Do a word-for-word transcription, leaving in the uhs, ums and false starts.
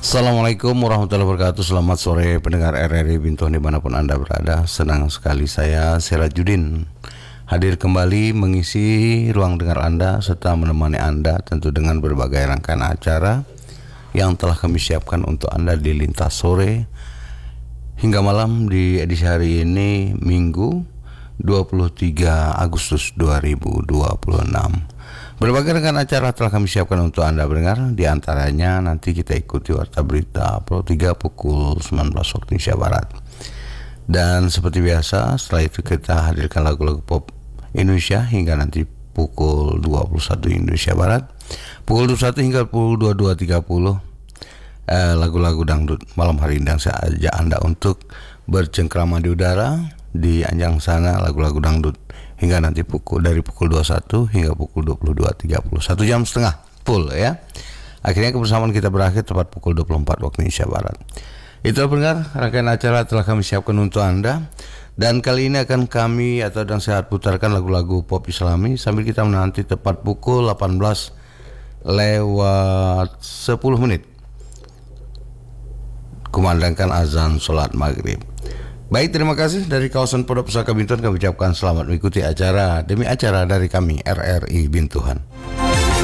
Assalamualaikum warahmatullahi wabarakatuh. Selamat sore pendengar R R I Bintuan dimanapun Anda berada. Senang sekali saya Sirajuddin hadir kembali mengisi ruang dengar Anda serta menemani Anda tentu dengan berbagai rangkaian acara yang telah kami siapkan untuk Anda di lintas sore hingga malam di edisi hari ini Minggu dua puluh tiga Agustus dua ribu dua puluh enam. Berbagai rangkaian acara telah kami siapkan untuk Anda mendengar. Di antaranya nanti kita ikuti Warta Berita Pro tiga pukul sembilan belas waktu Indonesia Barat. Dan seperti biasa setelah itu kita hadirkan lagu-lagu pop Indonesia hingga nanti pukul dua puluh satu Indonesia Barat. Pukul dua puluh satu hingga pukul dua puluh dua tiga puluh eh, lagu-lagu dangdut malam hari ini. Dan saya ajak Anda untuk bercengkrama di udara. Di Anjang sana lagu-lagu dangdut hingga nanti pukul dari pukul dua puluh satu hingga pukul dua puluh dua tiga puluh. Satu jam setengah full ya. Akhirnya kebersamaan kita berakhir tepat pukul dua puluh empat waktu Indonesia Barat. Itulah pendengar, rangkaian acara telah kami siapkan untuk Anda. Dan kali ini akan kami atau dan saya putarkan lagu-lagu pop Islami sambil kita menanti tepat pukul delapan belas lewat sepuluh menit kumandangkan azan sholat maghrib. Baik, terima kasih dari kawasan Pondok Pusaka Bintuan. Kami ucapkan selamat mengikuti acara demi acara dari kami R R I Bintuan.